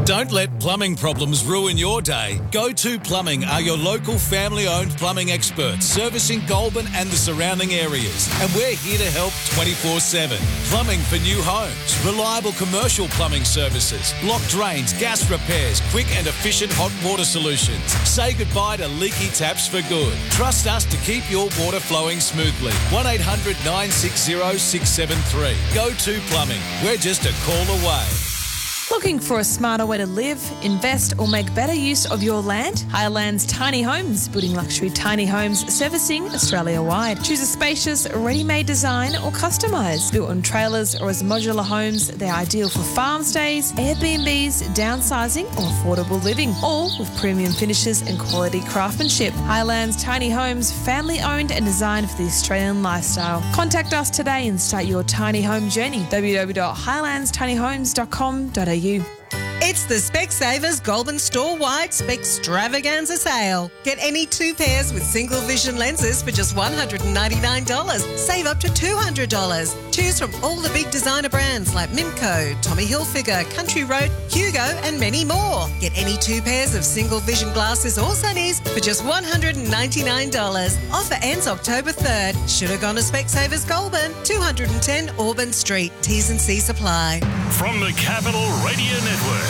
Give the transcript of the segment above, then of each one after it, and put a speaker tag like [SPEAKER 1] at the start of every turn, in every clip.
[SPEAKER 1] Don't let plumbing problems ruin your day. Go-To Plumbing are your local family-owned plumbing experts servicing Goulburn and the surrounding areas. And we're here to help 24/7. Plumbing for new homes, reliable commercial plumbing services, block drains, gas repairs, quick and efficient hot water solutions. Say goodbye to leaky taps for good. Trust us to keep your water flowing smoothly. 1800 960 673. Go-To Plumbing. We're just a call away.
[SPEAKER 2] Looking for a smarter way to live, invest or make better use of your land? Highlands Tiny Homes, building luxury tiny homes, servicing Australia-wide. Choose a spacious, ready-made design or customise. Built on trailers or as modular homes, they're ideal for farm stays, Airbnbs, downsizing or affordable living, all with premium finishes and quality craftsmanship. Highlands Tiny Homes, family-owned and designed for the Australian lifestyle. Contact us today and start your tiny home journey. www.highlandstinyhomes.com.au.
[SPEAKER 3] It's the Specsavers Goulburn store-wide Spextravaganza sale. Get any 2 pairs with single vision lenses for just $199. Save up to $200. Choose from all the big designer brands like Mimco, Tommy Hilfiger, Country Road, Hugo and many more. Get any 2 pairs of single vision glasses or sunnies for just $199. Offer ends October 3rd. Should have gone to Specsavers Goulburn, 210 Auburn Street. T's and C's apply.
[SPEAKER 4] From the Capital Radio Network.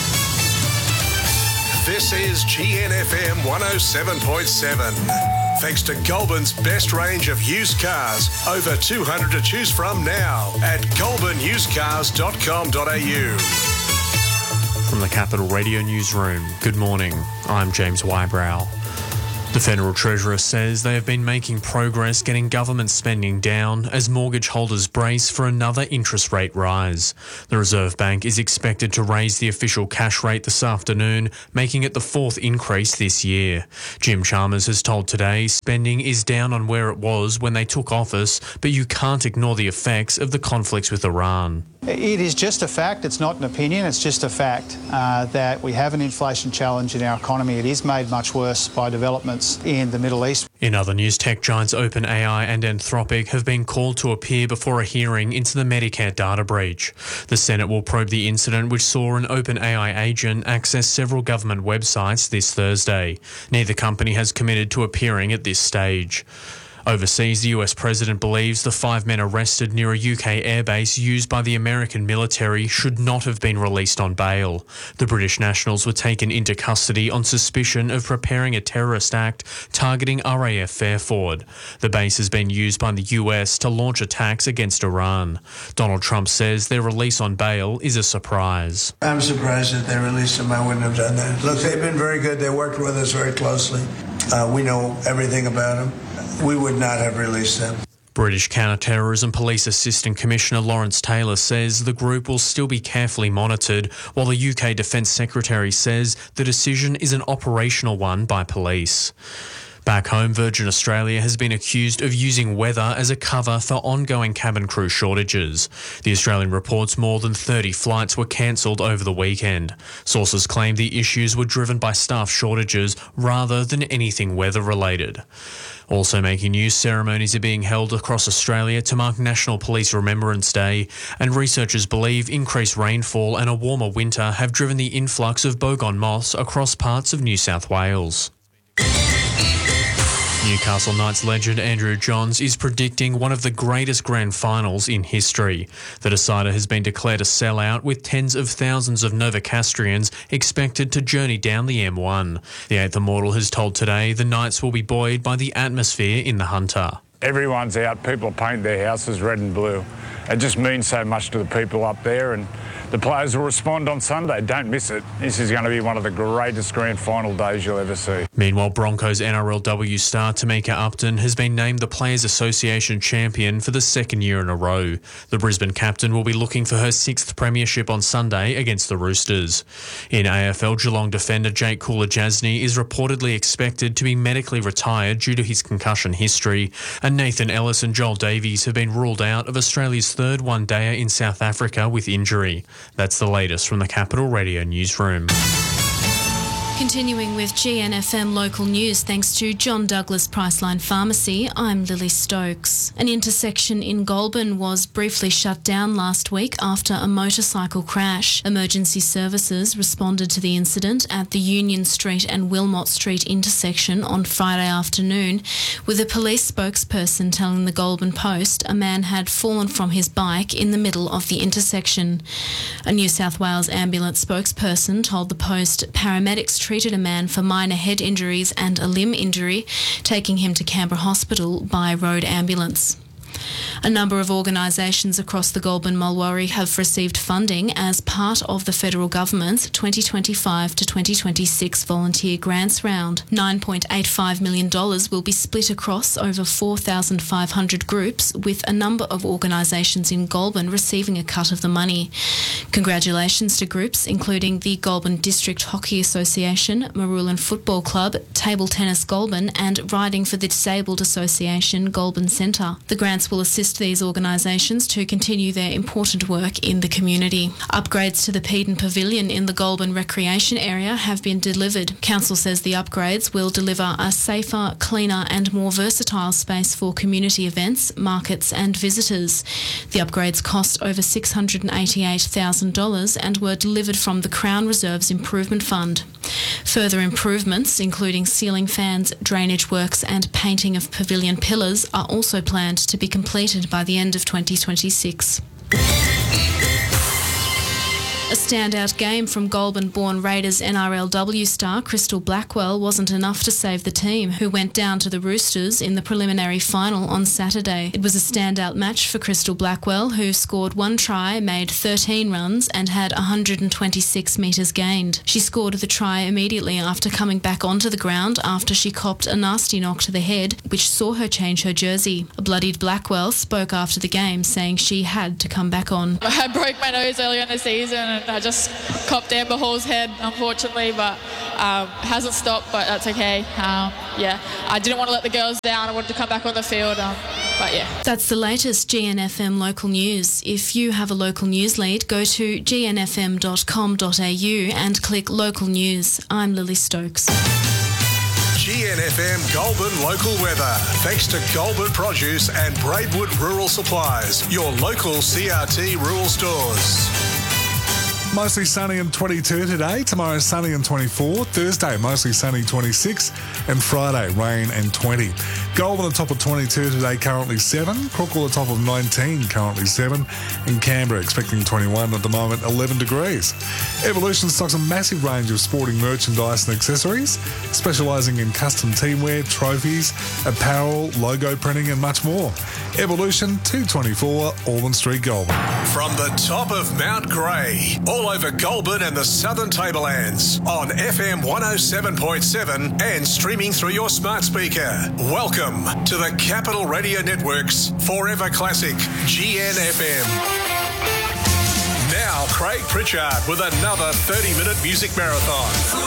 [SPEAKER 5] This is GNFM 107.7. Thanks to Goulburn's best range of used cars. Over 200 to choose from now at goulburnusedcars.com.au.
[SPEAKER 6] From the Capital Radio Newsroom, good morning. I'm James Wybrow. The Federal Treasurer says they have been making progress getting government spending down as mortgage holders brace for another interest rate rise. The Reserve Bank is expected to raise the official cash rate this afternoon, making it the 4th increase this year. Jim Chalmers has told Today spending is down on where it was when they took office, but you can't ignore the effects of the conflicts with Iran.
[SPEAKER 7] It is just a fact. It's not an opinion. It's just a fact that we have an inflation challenge in our economy. It is made much worse by developments in the Middle East.
[SPEAKER 6] In other news, tech giants OpenAI and Anthropic have been called to appear before a hearing into the Medicare data breach. The Senate will probe the incident which saw an OpenAI agent access several government websites this Thursday. Neither company has committed to appearing at this stage. Overseas, the US president believes the 5 men arrested near a UK airbase used by the American military should not have been released on bail. The British nationals were taken into custody on suspicion of preparing a terrorist act targeting RAF Fairford. The base has been used by the US to launch attacks against Iran. Donald Trump says their release on bail is a surprise.
[SPEAKER 8] I'm surprised that they released them. I wouldn't have done that. Look, they've been very good. They worked with us very closely. We know everything about them. We would not have released them.
[SPEAKER 6] British Counter-Terrorism Police Assistant Commissioner Lawrence Taylor says the group will still be carefully monitored, while the UK Defence Secretary says the decision is an operational one by police. Back home, Virgin Australia has been accused of using weather as a cover for ongoing cabin crew shortages. The Australian reports more than 30 flights were cancelled over the weekend. Sources claim the issues were driven by staff shortages rather than anything weather-related. Also making news, ceremonies are being held across Australia to mark National Police Remembrance Day, and researchers believe increased rainfall and a warmer winter have driven the influx of boggon moths across parts of New South Wales. Newcastle Knights legend Andrew Johns is predicting one of the greatest grand finals in history. The decider has been declared a sellout, with tens of thousands of Novocastrians expected to journey down the M1. The Eighth Immortal has told Today the Knights will be buoyed by the atmosphere in the Hunter.
[SPEAKER 9] Everyone's out, people paint their houses red and blue. It just means so much to the people up there, and the players will respond on Sunday. Don't miss it. This is going to be one of the greatest grand final days you'll ever see.
[SPEAKER 6] Meanwhile, Broncos NRLW star Tamika Upton has been named the Players Association champion for the 2nd year in a row. The Brisbane captain will be looking for her 6th premiership on Sunday against the Roosters. In AFL, Geelong defender Jake Coolajasny is reportedly expected to be medically retired due to his concussion history, and Nathan Ellis and Joel Davies have been ruled out of Australia's 3rd one-dayer in South Africa with injury. That's the latest from the Capital Radio Newsroom.
[SPEAKER 10] Continuing with GNFM local news, thanks to John Douglas Priceline Pharmacy, I'm Lily Stokes. An intersection in Goulburn was briefly shut down last week after a motorcycle crash. Emergency services responded to the incident at the Union Street and Wilmot Street intersection on Friday afternoon, with a police spokesperson telling the Goulburn Post a man had fallen from his bike in the middle of the intersection. A New South Wales ambulance spokesperson told the Post paramedics treated a man for minor head injuries and a limb injury, taking him to Canberra Hospital by road ambulance. A number of organisations across the Goulburn-Mulwaree have received funding as part of the federal government's 2025 to 2026 volunteer grants round. $9.85 million will be split across over 4,500 groups, with a number of organisations in Goulburn receiving a cut of the money. Congratulations to groups including the Goulburn District Hockey Association, Marulan Football Club, Table Tennis Goulburn and Riding for the Disabled Association Goulburn Centre. The grants will assist these organisations to continue their important work in the community. Upgrades to the Peden Pavilion in the Goulburn recreation area have been delivered. Council says the upgrades will deliver a safer, cleaner and more versatile space for community events, markets and visitors. The upgrades cost over $688,000 and were delivered from the Crown Reserve's Improvement Fund. Further improvements, including ceiling fans, drainage works and painting of pavilion pillars, are also planned to be completed by the end of 2026. A standout game from Goulburn-born Raiders NRLW star Crystal Blackwell wasn't enough to save the team, who went down to the Roosters in the preliminary final on Saturday. It was a standout match for Crystal Blackwell, who scored 1 try, made 13 runs and had 126 metres gained. She scored the try immediately after coming back onto the ground after she copped a nasty knock to the head, which saw her change her jersey. A bloodied Blackwell spoke after the game, saying she had to come back on.
[SPEAKER 11] I broke my nose earlier in the season, I just copped Amber Hall's head, unfortunately, but hasn't stopped, but that's okay. I didn't want to let the girls down. I wanted to come back on the field, but yeah.
[SPEAKER 10] That's the latest GNFM local news. If you have a local news lead, go to gnfm.com.au and click local news. I'm Lily Stokes.
[SPEAKER 5] GNFM Goulburn local weather. Thanks to Goulburn Produce and Braidwood Rural Supplies, your local CRT rural stores.
[SPEAKER 12] Mostly sunny and 22 today. Tomorrow sunny and 24. Thursday mostly sunny 26. And Friday rain and 20. Goulburn on top of 22 today, currently 7. Crookle on top of 19, currently 7. And Canberra expecting 21 at the moment, 11 degrees. Evolution stocks a massive range of sporting merchandise and accessories, specialising in custom teamwear, trophies, apparel, logo printing and much more. Evolution 224 Auburn Street, Goulburn.
[SPEAKER 5] From the top of Mount Grey, all over Goulburn and the Southern Tablelands, on FM 107.7 and streaming through your smart speaker. Welcome to the Capital Radio Network's Forever Classic, GNFM. Now, Craig Pritchard with another 30-minute music marathon.